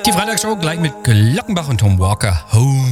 Die Freitagsshow gleich mit Glockenbach und Tom Walker.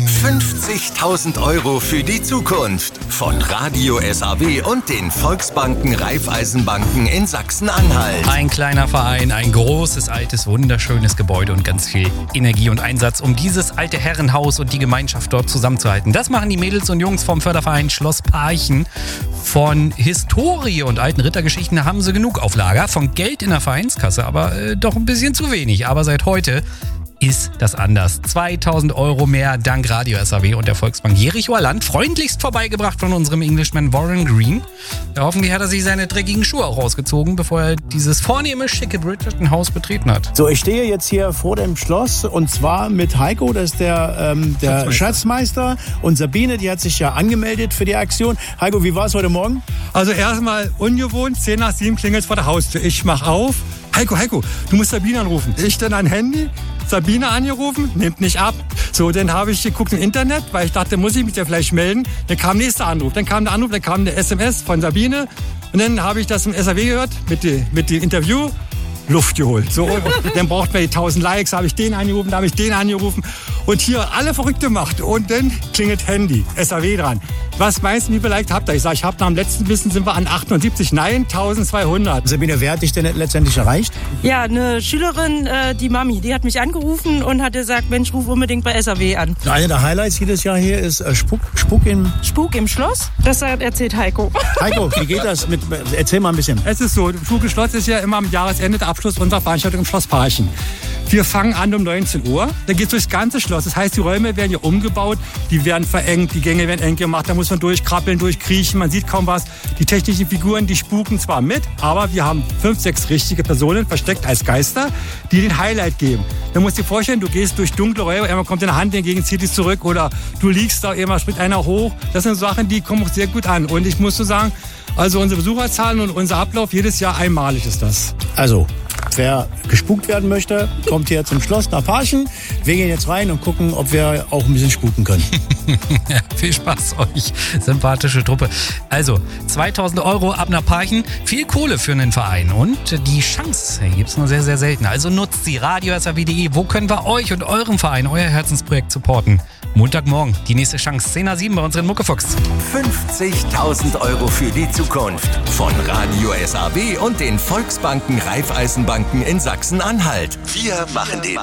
50.000 € für die Zukunft von Radio SAW und den Volksbanken Raiffeisenbanken in Sachsen-Anhalt. Ein kleiner Verein, ein großes, altes, wunderschönes Gebäude und ganz viel Energie und Einsatz, um dieses alte Herrenhaus und die Gemeinschaft dort zusammenzuhalten. Das machen die Mädels und Jungs vom Förderverein Schloss Parchen. Von Historie und alten Rittergeschichten haben sie genug auf Lager. Von Geld in der Vereinskasse aber doch ein bisschen zu wenig. Aber seit heute ist das anders. 2.000 € mehr dank Radio SAW und der Volksbank Jerichoer Land. Freundlichst vorbeigebracht von unserem Englishman Warren Green. Ja, hoffentlich hat er sich seine dreckigen Schuhe auch rausgezogen, bevor er dieses vornehme, schicke Bridgerton-Haus betreten hat. So, ich stehe jetzt hier vor dem Schloss und zwar mit Heiko, das ist der Schatzmeister. Und Sabine, die hat sich ja angemeldet für die Aktion. Heiko, wie war es heute Morgen? Also erstmal ungewohnt, 6:10 klingelt es vor der Haustür. Ich mach auf. Heiko, du musst Sabine anrufen. Ich dann ein Handy, Sabine angerufen, nimmt nicht ab. So, dann habe ich geguckt im Internet, weil ich dachte, muss ich mich ja vielleicht melden. Dann kam nächster Anruf, dann kam der Anruf, dann kam eine SMS von Sabine. Und dann habe ich das im SAW gehört, mit dem Interview. Luft geholt. So, und dann braucht man die 1000 Likes, habe ich den angerufen, da habe ich den angerufen und hier alle verrückt gemacht. Und dann klingelt Handy, SAW dran. Was meinst du, wie viel Likes habt ihr? Ich sage, ich habe nach dem letzten Wissen sind wir an 78, nein, 1200. Sabine, wer hat dich denn letztendlich erreicht? Ja, eine Schülerin, die Mami, die hat mich angerufen und hat gesagt, Mensch, ruf unbedingt bei SAW an. Einer der Highlights jedes Jahr hier ist Spuk im Schloss? Das erzählt Heiko. Heiko, wie geht das? Erzähl mal ein bisschen. Es ist so, Spuk im Schloss ist ja immer am Jahresende der Abschluss unserer Veranstaltung im Schloss Parchen. Wir fangen an um 19 Uhr, dann geht es durchs ganze Schloss. Das heißt, die Räume werden hier umgebaut, die werden verengt, die Gänge werden eng gemacht, da muss man durchkrabbeln, durchkriechen, man sieht kaum was. Die technischen Figuren, die spuken zwar mit, aber wir haben 5, 6 richtige Personen versteckt als Geister, die den Highlight geben. Du musst dir vorstellen, du gehst durch dunkle Räume, einmal kommt eine Hand entgegen, zieht dich zurück oder du liegst da, einmal springt einer hoch. Das sind Sachen, die kommen auch sehr gut an. Und ich muss so sagen, also unsere Besucherzahlen und unser Ablauf jedes Jahr einmalig ist das. Also, wer gespukt werden möchte, kommt hier zum Schloss nach Parchen. Wir gehen jetzt rein und gucken, ob wir auch ein bisschen spuken können. Ja, viel Spaß euch, sympathische Truppe. Also, 2.000 € ab nach Parchen, viel Kohle für einen Verein. Und die Chance gibt es nur sehr, sehr selten. Also nutzt sie, radio.saw.de. Wo können wir euch und eurem Verein, euer Herzensprojekt supporten? Montagmorgen, die nächste Chance, 10:07 bei unseren Muckefuchs. 50.000 € für die Zukunft von Radio SAW und den Volksbanken Raiffeisenbanken in Sachsen-Anhalt. Wir machen den